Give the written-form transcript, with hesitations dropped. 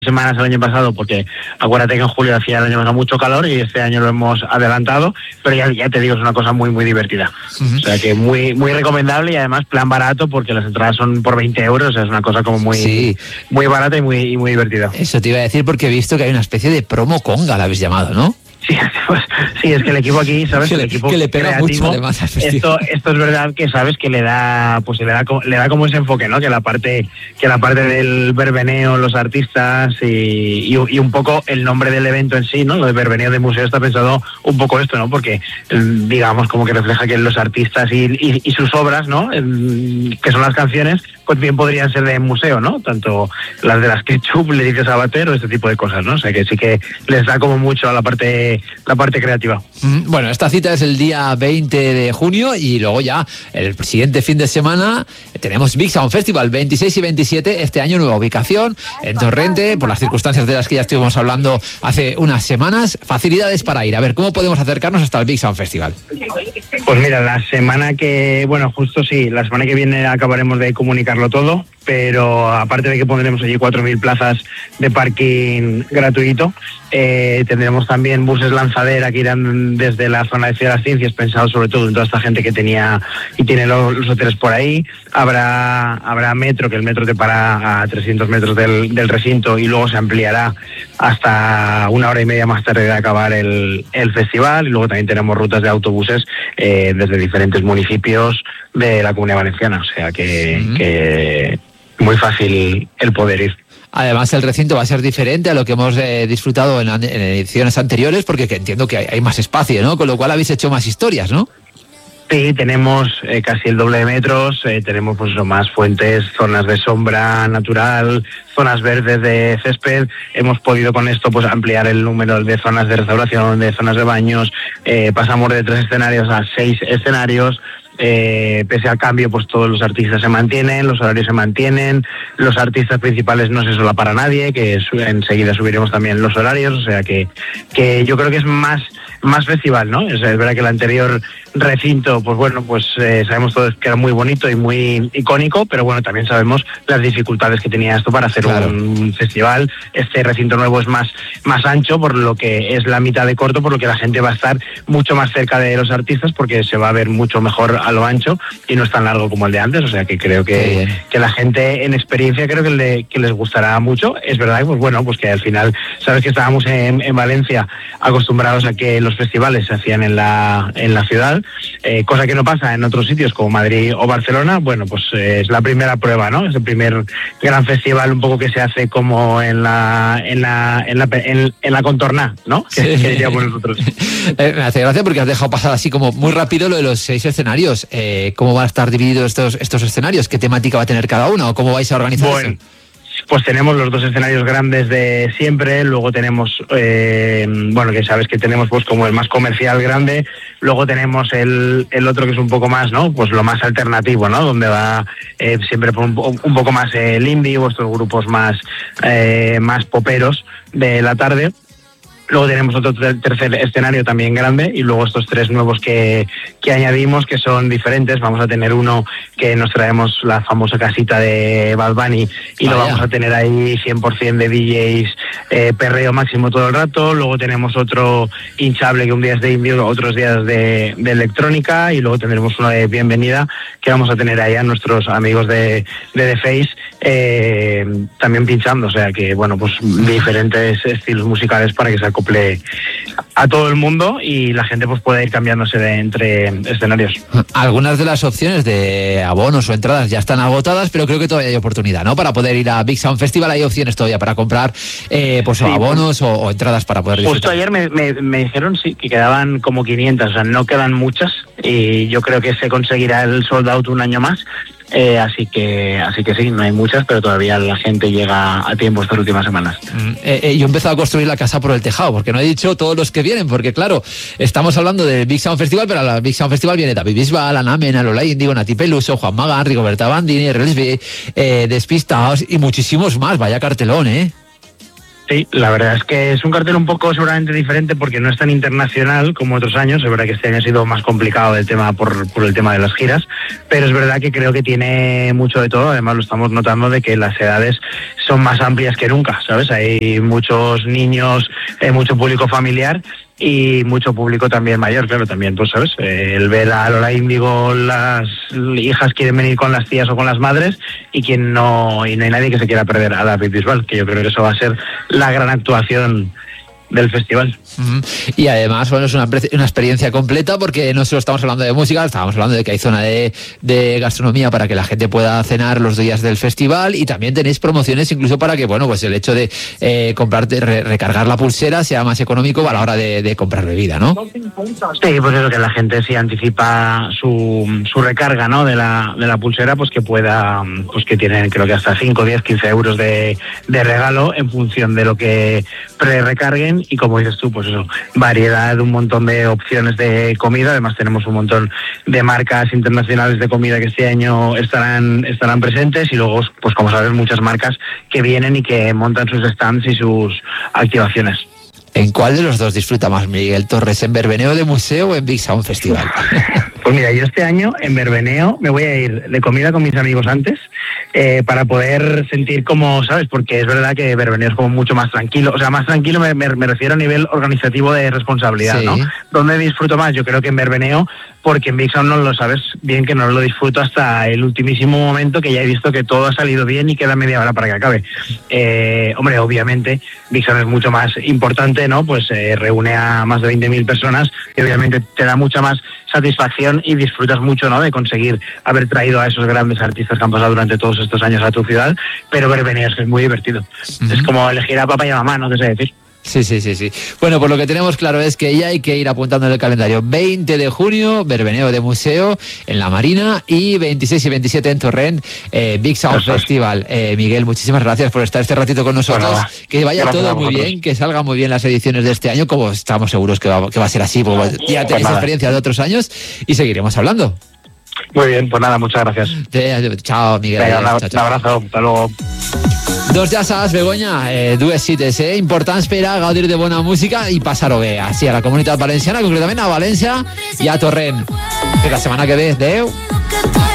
semanas el año pasado, porque acuérdate que en julio hacía el año pasado mucho calor y este año lo hemos adelantado, pero ya te digo, es una cosa muy divertida. O sea que muy recomendable, y además plan barato, porque las entradas son por 20 euros, o sea, es una cosa como muy barata y muy divertida. Eso te iba a decir, porque he visto que hay una especie de promo conga, la habéis llamado, ¿no? Sí, pues, sí, es que el equipo aquí, ¿sabes? El equipo que le pega creativo, mucho además al festival. Esto es verdad que sabes que le da como ese enfoque, ¿no? Que la parte del verbeneo, los artistas y un poco el nombre del evento en sí, ¿no? Lo de verbeneo de museo está pensado un poco esto, ¿no? Porque digamos como que refleja que los artistas y sus obras, ¿no? Que son las canciones, pues bien podrían ser de museo, ¿no? Tanto las de las Ketchup, Leticia Sabater o este tipo de cosas, ¿no? O sea que sí que les da como mucho a la parte creativa. Bueno, esta cita es el día 20 de junio y luego ya el siguiente fin de semana tenemos Big Sound Festival, 26 y 27, este año nueva ubicación en Torrente, por las circunstancias de las que ya estuvimos hablando hace unas semanas. Facilidades para ir, a ver, ¿cómo podemos acercarnos hasta el Big Sound Festival? Pues mira, la semana que viene acabaremos de comunicarlo todo, pero aparte de que pondremos allí 4.000 plazas de parking gratuito, tendremos también buses lanzadera que irán desde la zona de Ciudad de las Ciencias, pensado sobre todo en toda esta gente que tiene los hoteles por ahí. Habrá metro, que el metro te para a 300 metros del recinto, y luego se ampliará hasta 1 hora y media más tarde de acabar el festival. Y luego también tenemos rutas de autobuses desde diferentes municipios de la Comunidad Valenciana, o sea que muy fácil el poder ir. Además, el recinto va a ser diferente a lo que hemos disfrutado en ediciones anteriores, porque entiendo que hay más espacio, ¿no? Con lo cual habéis hecho más historias, ¿no? Sí, tenemos casi el doble de metros, tenemos pues más fuentes, zonas de sombra natural, zonas verdes de césped. Hemos podido con esto pues ampliar el número de zonas de restauración, de zonas de baños. Pasamos de 3 escenarios a 6 escenarios. Pese al cambio, pues todos los artistas se mantienen, los horarios se mantienen, los artistas principales no se solapa para nadie, que enseguida subiremos también los horarios, o sea que yo creo que es más festival, ¿no? Es verdad que el anterior recinto, pues bueno, sabemos todos que era muy bonito y muy icónico, pero bueno, también sabemos las dificultades que tenía esto para hacer un festival. Este recinto nuevo es más ancho, por lo que es la mitad de corto, por lo que la gente va a estar mucho más cerca de los artistas, porque se va a ver mucho mejor a lo ancho y no es tan largo como el de antes, o sea que creo que la gente en experiencia creo que les gustará mucho. Es verdad, pues bueno, pues que al final, sabes que estábamos en Valencia acostumbrados a que los festivales se hacían en la ciudad, cosa que no pasa en otros sitios como Madrid o Barcelona. Bueno, pues es la primera prueba, ¿no? Es el primer gran festival un poco que se hace como en la contorná, ¿no? Que diríamos nosotros. Me hace gracia porque has dejado pasar así como muy rápido lo de los 6 escenarios. ¿Cómo van a estar divididos estos escenarios? ¿Qué temática va a tener cada uno? ¿O cómo vais a organizar eso? Pues tenemos los 2 escenarios grandes de siempre, luego tenemos, que sabes que tenemos pues como el más comercial grande, luego tenemos el otro que es un poco más, ¿no? Pues lo más alternativo, ¿no? Donde va siempre por un poco más el indie, o estos grupos más poperos de la tarde. Luego tenemos otro tercer escenario también grande, y luego estos 3 nuevos que añadimos, que son diferentes. Vamos a tener uno que nos traemos la famosa casita de Bad Bunny y lo vamos a tener ahí 100% de DJs, perreo máximo todo el rato. Luego tenemos otro hinchable que un día es de indie, otros días de electrónica, y luego tendremos uno de bienvenida que vamos a tener ahí a nuestros amigos de The Face también pinchando. O sea que, bueno, pues diferentes estilos musicales para que se acople a todo el mundo y la gente pues pueda ir cambiándose entre escenarios. Algunas de las opciones de abonos o entradas ya están agotadas, pero creo que todavía hay oportunidad, ¿no? Para poder ir a Big Sound Festival hay opciones todavía para comprar abonos o entradas para poder disfrutar. Justo ayer me dijeron que quedaban como 500, o sea, no quedan muchas, y yo creo que se conseguirá el sold out un año más. Así que sí, no hay muchas, pero todavía la gente llega a tiempo estas últimas semanas. Yo he empezado a construir la casa por el tejado, porque no he dicho todos los que vienen, porque claro, estamos hablando del Big Sound Festival, pero a la Big Sound Festival viene David Bisbal, Anamen, Alola Índigo, Nati Peluso, Juan Magán, Rigoberta Bandini, RLSB, Despistados y muchísimos más. Vaya cartelón, ¿eh? Sí, la verdad es que es un cartel un poco seguramente diferente porque no es tan internacional como otros años. Es verdad que este año ha sido más complicado el tema por el tema de las giras, pero es verdad que creo que tiene mucho de todo. Además lo estamos notando de que las edades son más amplias que nunca, ¿sabes? Hay muchos niños, mucho público familiar y mucho público también mayor, claro, también, pues, ¿sabes? El ver a Lola Índigo, las hijas quieren venir con las tías o con las madres y no hay nadie que se quiera perder a David Bisbal, que yo creo que eso va a ser la gran actuación del festival. Y además, bueno, es una experiencia completa porque no solo estamos hablando de música, estamos hablando de que hay zona de gastronomía para que la gente pueda cenar los días del festival, y también tenéis promociones incluso para que, bueno, pues el hecho de recargar la pulsera sea más económico a la hora de comprar bebida, ¿no? Sí, pues eso, que la gente si anticipa su recarga, ¿no? de la pulsera, pues que pueda, pues que tienen creo que hasta 5, 10, 15 euros de regalo en función de lo que pre-recarguen. Y como dices tú, pues eso, variedad, un montón de opciones de comida. Además tenemos un montón de marcas internacionales de comida que este año estarán presentes, y luego, pues como sabes, muchas marcas que vienen y que montan sus stands y sus activaciones. ¿En cuál de los dos disfruta más Miguel Torres? ¿En Verbeneo de Museo o en Big Sound Festival? Pues mira, yo este año en Verbeneo me voy a ir de comida con mis amigos antes, para poder sentir como, ¿sabes? Porque es verdad que Verbeneo es como mucho más tranquilo. O sea, más tranquilo me refiero a nivel organizativo de responsabilidad, sí, ¿no? ¿Dónde disfruto más? Yo creo que en Verbeneo, porque en Big Sound no lo sabes bien, que no lo disfruto hasta el ultimísimo momento, que ya he visto que todo ha salido bien y queda media hora para que acabe. Hombre, obviamente Big Sound es mucho más importante, ¿no? Pues reúne a más de 20.000 personas y obviamente te da mucha más satisfacción y disfrutas mucho, ¿no? De conseguir haber traído a esos grandes artistas que han pasado durante todos estos años a tu ciudad, pero Verbeneo es muy divertido. Es como elegir a papá y a mamá, no te sé decir. Sí. Bueno, pues lo que tenemos claro es que ya hay que ir apuntando en el calendario. 20 de junio, Verbeneo de Museo en La Marina, y 26 y 27 en Torrent, Big Sound Festival. Miguel, muchísimas gracias por estar este ratito con nosotros. Bueno, que vaya todo muy bien, que salgan muy bien las ediciones de este año, como estamos seguros que va a ser así, porque ya tenéis experiencia de otros años, y seguiremos hablando. Muy bien, pues nada, muchas gracias. Chao, Miguel. Un abrazo, hasta luego. Doncs ja saps, Begoña, dues cites importants per a gaudir de bona música i passar-ho bé, així a la Comunitat Valenciana, concretament a València i a Torrent. Fins la setmana que ve. Adéu.